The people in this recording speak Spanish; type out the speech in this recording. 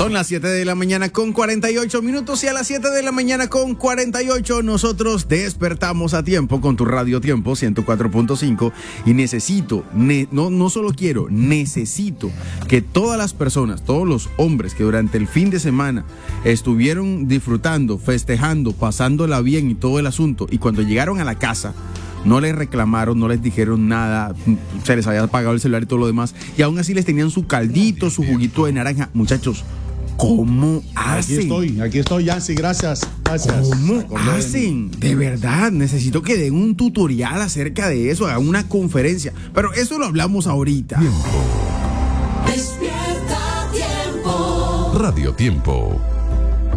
Son las 7 de la mañana con 48 minutos y a las 7 de la mañana con 48 nosotros despertamos a tiempo con tu Radio Tiempo 104.5 y necesito, no solo quiero, necesito que todas las personas, todos los hombres que durante el fin de semana estuvieron disfrutando, festejando, pasándola bien y todo el asunto y cuando llegaron a la casa no les reclamaron, no les dijeron nada, se les había apagado el celular y todo lo demás y aún así les tenían su caldito, su juguito de naranja. Muchachos, ¿cómo hacen? Aquí estoy, Yancy, gracias. ¿Cómo hacen? De verdad, necesito que den un tutorial acerca de eso, hagan una conferencia. Pero eso lo hablamos ahorita. Despierta Tiempo. Radio Tiempo.